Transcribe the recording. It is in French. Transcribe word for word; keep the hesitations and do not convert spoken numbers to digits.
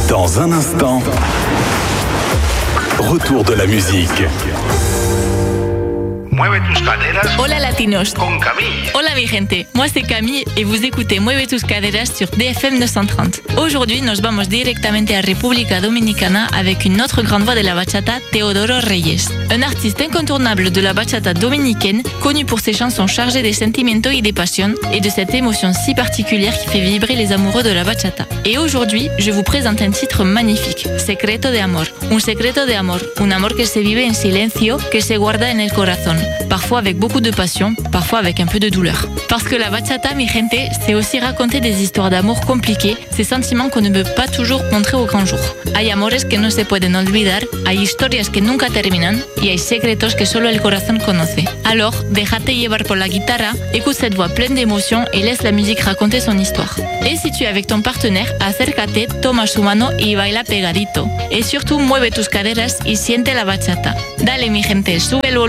Dans un instant, retour de la musique. Mueve tus caderas. Hola latinos. Con Camille. Hola mi gente, moi c'est Camille et vous écoutez Mueve tus caderas sur D F M neuf cent trente. Aujourd'hui, nos vamos directamente a República Dominicana avec une autre grande voix de la bachata, Teodoro Reyes. Un artiste incontournable de la bachata dominicaine, connu pour ses chansons chargées de sentimientos y de pasión et de cette émotion si particulière qui fait vibrer les amoureux de la bachata. Et aujourd'hui, je vous présente un titre magnifique, Secreto de Amor. Un secreto de amor, un amor que se vive en silencio, que se guarda en el corazón. Parfois avec beaucoup de passion, parfois avec un peu de douleur. Parce que la bachata, mi gente, c'est aussi raconter des histoires d'amour compliquées, ces sentiments qu'on ne peut pas toujours montrer au grand jour. Hay amores que no se pueden olvidar, hay historias que nunca terminan, y hay secretos que solo el corazón conoce. Alors, déjate llevar por la guitarra, écoute cette voix pleine d'émotion et laisse la musique raconter son histoire. Et si tu es avec ton partenaire, acércate, toma su mano y baila pegadito. Et surtout, mueve tus caderas y siente la bachata. Dale, mi gente, sube el volumen.